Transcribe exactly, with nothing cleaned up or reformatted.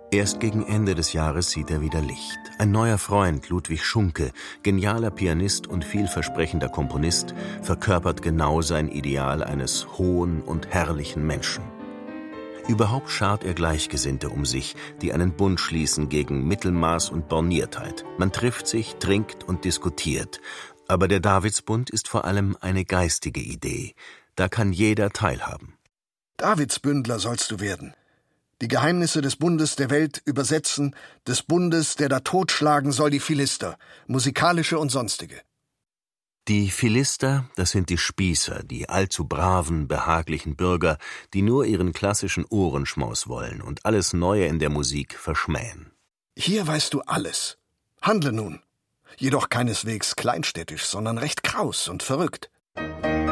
Erst gegen Ende des Jahres sieht er wieder Licht. Ein neuer Freund, Ludwig Schunke, genialer Pianist und vielversprechender Komponist, verkörpert genau sein Ideal eines hohen und herrlichen Menschen. Überhaupt schart er Gleichgesinnte um sich, die einen Bund schließen gegen Mittelmaß und Borniertheit. Man trifft sich, trinkt und diskutiert. Aber der Davidsbund ist vor allem eine geistige Idee. Da kann jeder teilhaben. Davidsbündler sollst du werden. Die Geheimnisse des Bundes der Welt übersetzen, des Bundes, der da totschlagen soll die Philister, musikalische und sonstige. Die Philister, das sind die Spießer, die allzu braven, behaglichen Bürger, die nur ihren klassischen Ohrenschmaus wollen und alles Neue in der Musik verschmähen. Hier weißt du alles. Handle nun. Jedoch keineswegs kleinstädtisch, sondern recht kraus und verrückt.